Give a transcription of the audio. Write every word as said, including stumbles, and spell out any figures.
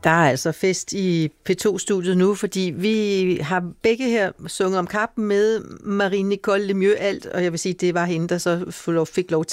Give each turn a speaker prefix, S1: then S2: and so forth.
S1: Der er altså fest i P to-studiet nu, fordi vi har begge her sunget om kappen med Marie-Nicole Lemieux alt, og jeg vil sige, det var hende, der så fik lov